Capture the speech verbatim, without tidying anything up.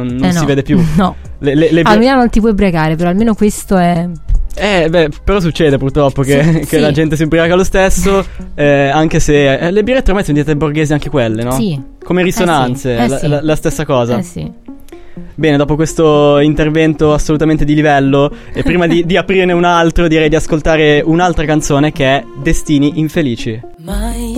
non eh si no. vede più. No. Le, le, le... A Milano non ti puoi ubriacare, però almeno questo è... Eh, beh, però succede purtroppo che, Sì, che sì. la gente si ubriaca lo stesso, eh, anche se eh, le birrette ormai sono diventate borghesi anche quelle, no? Sì. Come risonanze, Eh sì, eh la, sì. la, la stessa cosa. Eh sì. Bene, dopo questo intervento assolutamente di livello, e prima di, di aprirne un altro, direi di ascoltare un'altra canzone che è Destini Infelici. Mai